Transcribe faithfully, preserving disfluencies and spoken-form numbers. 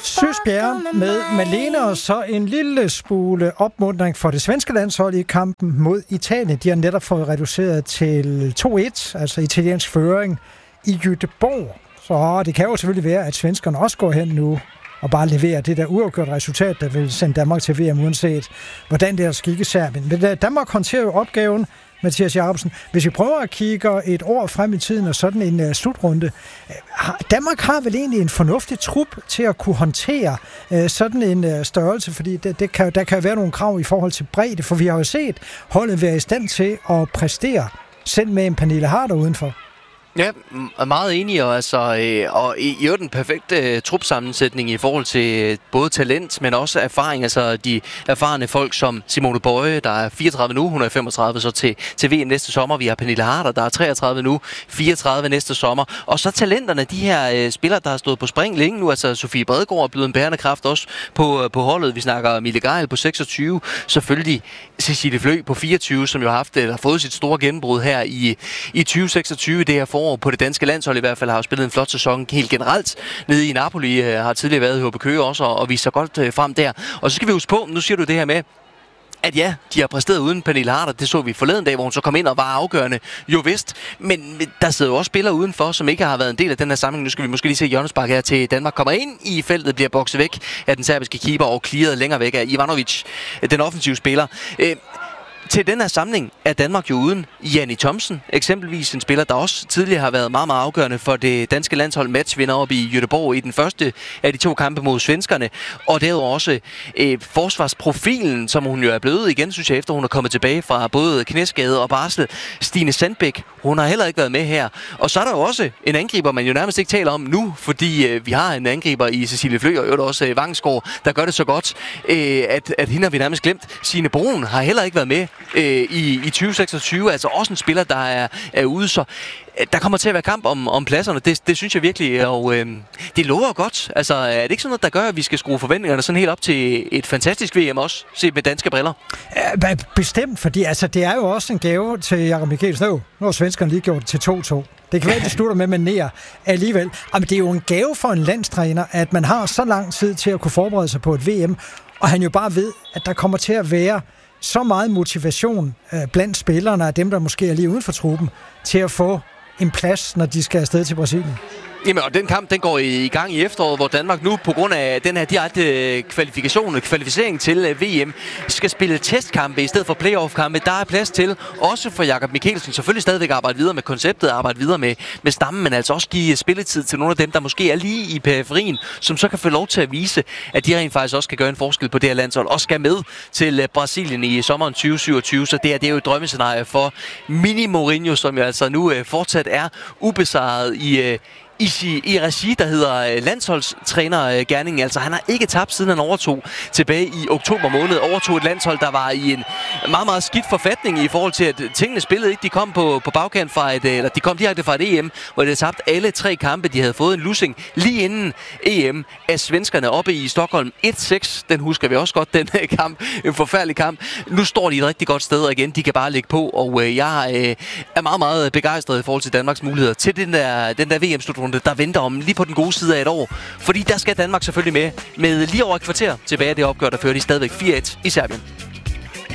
Søsbjerg med Malene, og så en lille smule opmuntring for det svenske landshold i kampen mod Italien. De har netop fået reduceret til to et, altså italiensk føring i Göteborg. Så det kan jo selvfølgelig være, at svenskerne også går hen nu og bare leverer det der uafgjort resultat, der vil sende Danmark til V M, uanset hvordan det er skik i Serbien. Men Danmark håndterer jo opgaven, Mathias Jacobsen. Hvis vi prøver at kigge et år frem i tiden og sådan en uh, slutrunde, Danmark har vel egentlig en fornuftig trup til at kunne håndtere uh, sådan en uh, størrelse, fordi det, det kan, der kan være nogle krav i forhold til bredde, for vi har jo set holdet være i stand til at præstere, selv med en Pernille Harder udenfor. Ja, meget enig, og, altså, øh, og i, i den perfekte øh, trupsammensætning i forhold til øh, både talent, men også erfaring. Altså de erfarne folk som Simone Bøje, der er fireogtredive nu, hun er femogtredive så til, til V M næste sommer. Vi har Pernille Harder, der er treogtredive nu, fireogtredive næste sommer. Og så talenterne, de her øh, spillere, der har stået på spring længe nu. Altså Sofie Bredegaard er blevet en bærende kraft også på, på holdet. Vi snakker Mille Geil på seksogtyve. Selvfølgelig Cecilie Flø på fireogtyve, som jo har haft, eller fået sit store gennembrud her i, i tyve seksogtyve. Det her forår på det danske landshold i hvert fald har jo spillet en flot sæson helt generelt. Nede i Napoli har tidligere været i H B Køge også og, og vist sig godt frem der. Og så skal vi huske på, nu siger du det her med, at ja, de har præsteret uden Pernille Harder. Det så vi forleden dag, hvor hun så kom ind og var afgørende. Jo vist, men der sidder jo også spillere udenfor, som ikke har været en del af den her sammenhæng. Nu skal vi måske lige se hjørnespark her til Danmark kommer ind i feltet, bliver bokset væk af den serbiske keeper og clearet længere væk af Ivanovic, den offensive spiller. Øh, Til den her samling er Danmark jo uden Janni Thomsen, eksempelvis en spiller, der også tidligere har været meget, meget afgørende for det danske landshold, matchvinder op i Göteborg i den første af de to kampe mod svenskerne. Og derudover også øh, forsvarsprofilen, som hun jo er blevet igen, synes jeg, efter hun er kommet tilbage fra både knæskade og barsel. Stine Sandbæk, hun har heller ikke været med her. Og så er der jo også en angriber, man jo nærmest ikke taler om nu, fordi øh, vi har en angriber i Cecilie Flø, og jo også øh, Vangsgaard, der gør det så godt, øh, at, at hende har vi nærmest glemt. Signe Brun har heller ikke været med Øh, i, i tyve seksogtyve, altså også en spiller, der er, er ude, så øh, der kommer til at være kamp om, om pladserne, det, det synes jeg virkelig, og øh, det lover godt. Altså er det ikke sådan noget, der gør, at vi skal skrue forventningerne sådan helt op til et fantastisk V M også, set med danske briller? Ja, bestemt, fordi altså, det er jo også en gave til Jakob Mikkelsen. Nu har svenskerne lige gjort det til to to. Det kan være, at det slutter med manér alligevel. Jamen, det er jo en gave for en landstræner, at man har så lang tid til at kunne forberede sig på et V M, og han jo bare ved, at der kommer til at være så meget motivation øh, blandt spillerne af dem, der måske er lige uden for truppen, til at få en plads, når de skal afsted til Brasilien. Jamen, og den kamp, den går i gang i efteråret, hvor Danmark nu, på grund af den her direkte kvalifikation, kvalificering til V M, skal spille testkampe i stedet for playoff-kampe. Der er plads til, også for Jakob Mikkelsen, selvfølgelig stadigvæk arbejde videre med konceptet, arbejde videre med, med stammen, men altså også give spilletid til nogle af dem, der måske er lige i periferien, som så kan få lov til at vise, at de rent faktisk også kan gøre en forskel på det her landshold, og skal med til Brasilien i sommeren tyve syvogtyve. Så det er, det er jo et drømmescenarie for Mini Mourinho, som jo altså nu fortsat er ubesejret i I, i regi, der hedder landsholdstrænergerningen. Altså, han har ikke tabt, siden han overtog tilbage i oktober måned. Overtog et landshold, der var i en meget, meget skidt forfatning i forhold til, at tingene spillede ikke. De kom på, på bagkant fra et, eller de kom direkte fra et E M, hvor de havde tabt alle tre kampe. De havde fået en losing lige inden E M af svenskerne oppe i Stockholm. et seks, den husker vi også godt, den kamp. En forfærdelig kamp. Nu står de et rigtig godt sted, og igen, de kan bare lægge på, og øh, jeg øh, er meget, meget begejstret i forhold til Danmarks muligheder til den der, den der V M-slutrunde, der venter om lige på den gode side af et år. Fordi der skal Danmark selvfølgelig med, med lige over et kvarter tilbage af det opgør, der fører de stadigvæk fire et i Serbien.